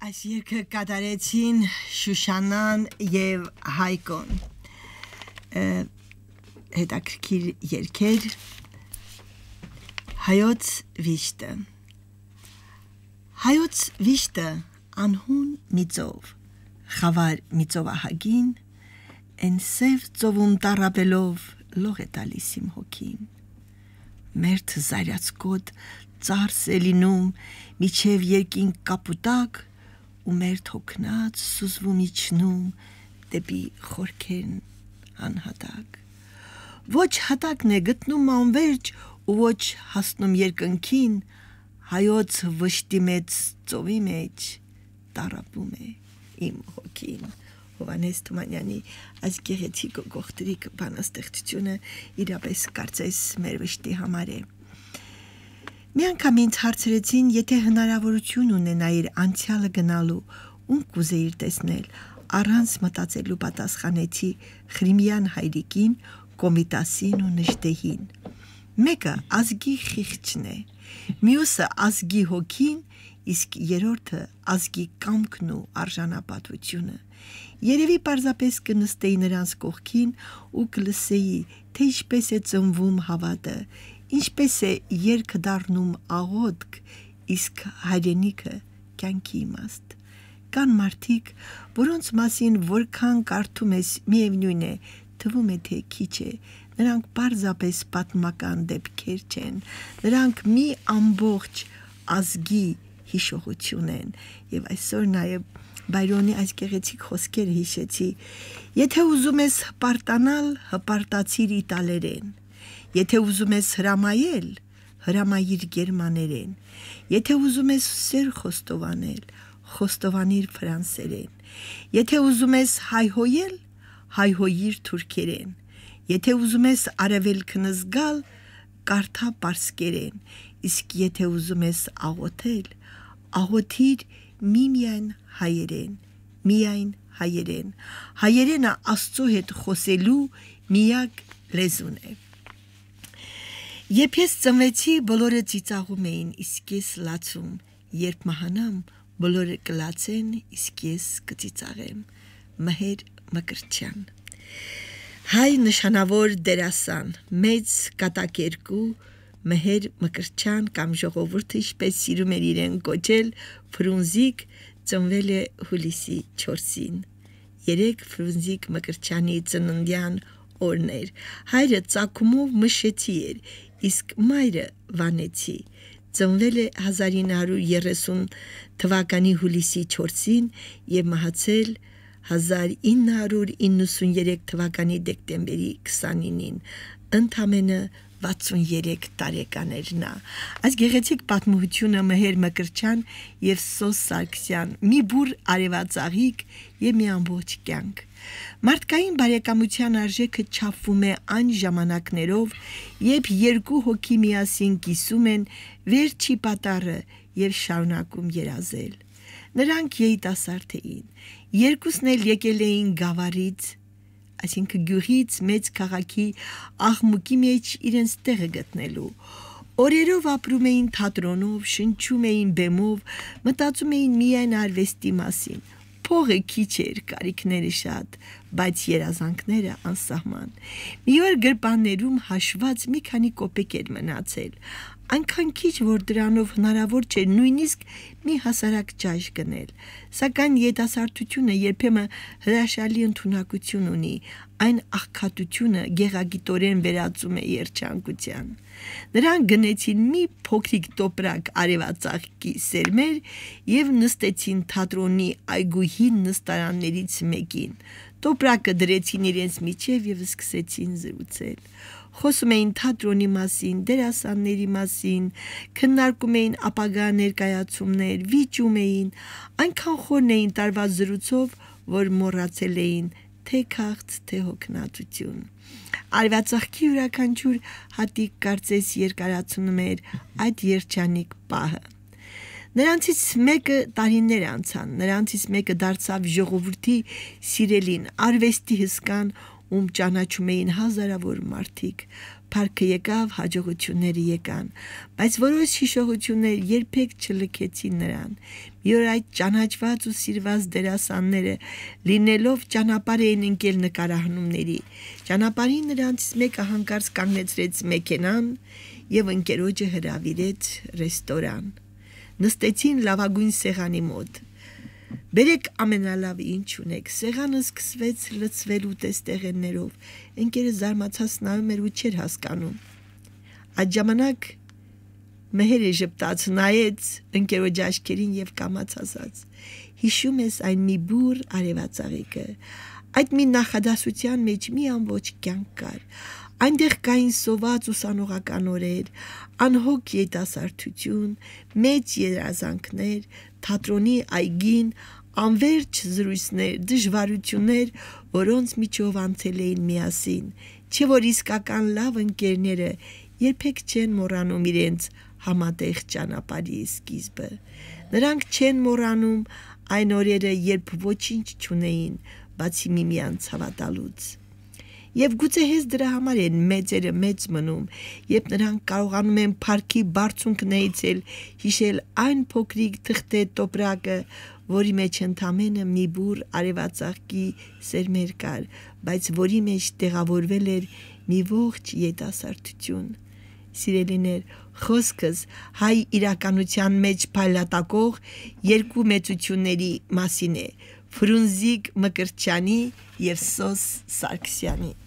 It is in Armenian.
Այս երգը կատարեցին Շուշանան և Հայկոն հետաքրքիր երգեր Հայոց վիշտը Հայոց վիշտը անհուն միծով խավար միծովահագին են սև ծովում տառապելով լող է տալիս իմ հոգին մերթ զայրացկոտ ծարս է լինում միջև երկինք կապուտակ ու մերթ հոգնած սուզվում իջնում դեպի խորքերն անհատակ ոչ հատակն է գտնում անվերջ ու ոչ հասնում երկնքին հայոց վշտի մեծ ծովի մեջ տառապում է իմ հոգին Հովհաննես Թումանյանի այս գեղեցիկ գողտրիկ բանաստեղծությունը իրապես կարծես մեր վշտի համար է Մի անգամ ինձ հարցրեցին, եթե հնարավորություն ունենայիր անցյալը գնալու, ում կուզեիր տեսնել, առանց մտածելու պատասխանեցի Խրիմյան հայրիկին, Կոմիտասին ու Նժդեհին։ Մեկը ազգի խիղճն է, մյուսը ազգի հոգին, իսկ երրորդը ազգի կամքն ու արժանապատվությունը։ Երևի պարզապես կնստեի նրանց կողքին ու կլսեի, թե ինչպես է ծնվում հավատը, Ինչպես է երգը դառնում աղոթք, իսկ հայրենիքը կյանքի իմաստ։ Կան մարդիկ, որոնց մասին որքան կարդում ես միևնույն է, թվում է թե քիչ է, նրանք պարզապես պատմական դեպքեր չեն, նրանք մի ամբողջ ազգի հիշողություն են, և այսօր նաև Բայրոնի այս գեղեցիկ խոսքերը հիշեցի, եթե ուզում ես հպարտանալ, հպարտացիր իտալերեն, Եթե ուզում ես հրամայել, հրամայիր գերմաներեն, եթե ուզում ես սեր խոստովանել, խոստովանիր ֆրանսերեն, եթե ուզում ես հայհոյել, հայհոյիր թուրքերեն, եթե ուզում ես արևելքն զգալ, կարդա պարսկերեն, իսկ եթե ուզում ես աղոթել, աղոթիր միմիայն հայերեն, միայն հայերեն, հայերենը Աստծո հետ խոսելու միակ լեզուն է։ Երբ ես ծնվեցի, բոլորը ծիծաղում էին, իսկ ես լացում, երբ մահանամ, բոլորը կլացեն, իսկ ես կծիծաղեմ։ Մհեր Մկրտչյան Հայ նշանավոր դերասան, մեծ կատակերգու Մհեր Մկրտչյան կամ ժողովուրդը ինչպես սիրում էր իրեն կոչել, Ֆրունզիկ ծնվել է հուլիսի 4-ին։ 3 Ֆրունզիկ Մկրտչյանի ծննդյան օրն էր։ Հայրը ծագումով մշեցի էր, իսկ մայրը Վանեցի։ Ծնվել է 1930 թվականի հուլիսի 4-ին և մահացել 1993 թվականի դեկտեմբերի 29-ին, ընդամենը 63 տարեկան էր նա։ Այս գեղեցիկ պատմությունը Մհեր Մկրտչյան և Սոս Սարգսյան, մի բուռ արևածաղիկ և մի ամբողջ կյանք։ Մարդկային բարեկամության արժեքը չափվում է այն ժամանակներով, երբ երկու հոգի միասին կիսում են վերջի պատառը և շարունակում երազել։ Նրանք երիտասարդ էին, երկուսն էլ եկել էին Գավառից, այսինքն գյուղից մեծ քաղաքի աղմուկի մեջ իրենց տեղը գտնելու։ Օրերով ապրում էին թատրոնով, շնչում էին բեմով, մտածում էին միայն արվեստի մասին։ Փողը քիչ էր, կարիքները շատ, բայց երազանքները անսահման։ Մի օր գրպաններում հաշված մի քանի կոպեկ էր մնացել, այնքան քիչ, որ դրանով հնարավոր չէր նույնիսկ մի հասարակ ճաշ գնել, սակայն երիտասարդությունը երբեմն հրաշալի ընդունակություն ունի, այն աղքատությունը գեղագիտորեն վերածում է երջանկության։ Նրանք գնեցին մի փոքրիկ տոպրակ արևածաղկի սերմեր և նստեցին թատրոնի այգու հին նստարաններից մեկին։ Տոպրակը դրեցին իրենց միջև և սկսեցին զրուցել։ Խոսում էին թատրոնի մասին, դերասանների մասին, քննարկում էին ապագա ներկայացումներ, վիճում էին, այնքան խորն էին տարված զրույցով, որ մոռացել էին թե քաղց, թե հոգնածություն։ Արևածաղկի յուրաքանչյուր հատիկ կարծես երկարացնում էր այդ երջանիկ պահը։ Նրանցից մեկը տարիներ անցան, նրանցից մեկը դարձավ ժողովրդի սիրելին, արվեստի հսկան, ում ճանաչում էին հազարավոր մարդիկ, փառքը եկավ, հաջողությունները եկան, բայց որոշ հիշողություններ երբեք չլքեցին նրան։ Մի օր այդ ճանաչված ու սիրված դերասանները լինելով ճանապարհ էին ընկել նկարահանումների։ Ճանապարհին նրանց մեկը հանկարծ կանգնեցրեց մեքենան եւ ընկերոջը հրավիրեց ռեստորան։ Նստեցին լավագույն սեղանի մոտ։ Բերեք ամենալավը ինչ ունեք։ Սեղանը սկսվեց լցվել ուտեստեղեններով։ Ընկերը զարմացած նայում էր ու չէր հասկանում։ Այդ ժամանակ մեհերը ժպտաց, նայեց ընկերոջ աչքերին եւ կամաց ասաց. հիշում ես այն մի բուռ արևածաղիկը։ Այդ մի նախադասության մեջ մի ամբողջ կյանք կար։ Այնտեղ կային սոված ուսանողական օրեր, անհոգ երիտասարդություն, մեծ երազանքներ, թատրոնի այգին, անverջ զրույցներ, դժվարություններ, որոնց միջով անցել էին միասին, չէ որ իսկական լավ ընկերները երբեք չեն մոռանում իրենց համատեղ ճանապարհի սկիզբը։ Նրանք չեն մոռանում այն օրերը, երբ ոչինչ չունեին, բացի միմյանց հավատալուց։ Եվ գուցե հենց դրա համար են մեծերը մեծ մնում, երբ նրանք կարողանում են փառքի բարձունքն էցել, հիշել այն փոքրիկ թղթե տոպրակը, որի մեջ ընդամենը մի բուռ արևածաղկի սերմեր կար, բայց որի մեջ տեղավորվել էր մի ողջ երիտասարդություն։ Սիրելիներ, խոսքս հայ իրականության մեջ փայլատակող երկու մեծությունների մասին է՝ Ֆրունզիկ Մկրտչյանի եւ Սոս Սարգսյանի։